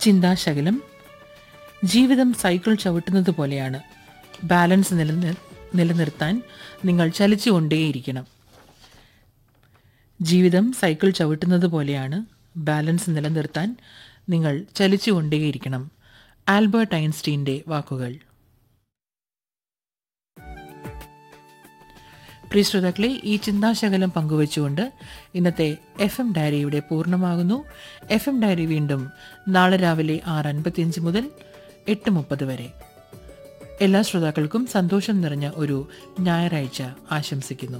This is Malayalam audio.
ചിന്താശകലം. ജീവിതം സൈക്കിൾ ചവിട്ടുന്നത് പോലെയാണ്. ബാലൻസ് നിലനിർത്താൻ നിങ്ങൾ ചലിച്ചുകൊണ്ടേയിരിക്കണം. ജീവിതം സൈക്കിൾ ചവിട്ടുന്നത് പോലെയാണ്. ബാലൻസ് നിലനിർത്താൻ നിങ്ങൾ ചലിച്ചുകൊണ്ടേയിരിക്കണം. ആൽബർട്ട് ഐൻസ്റ്റീൻ്റെ വാക്കുകൾ. പ്രിയ ശ്രോതാക്കളെ, ഈ ചിന്താശകലം പങ്കുവച്ചുകൊണ്ട് ഇന്നത്തെ FM ഡയറി ഇവിടെ പൂർണ്ണമാകുന്നു. FM ഡയറി വീണ്ടും നാളെ രാവിലെ 6:55 മുതൽ 8:30 വരെ. എല്ലാ ശ്രോതാക്കൾക്കും സന്തോഷം നിറഞ്ഞ ഒരു ഞായറാഴ്ച ആശംസിക്കുന്നു.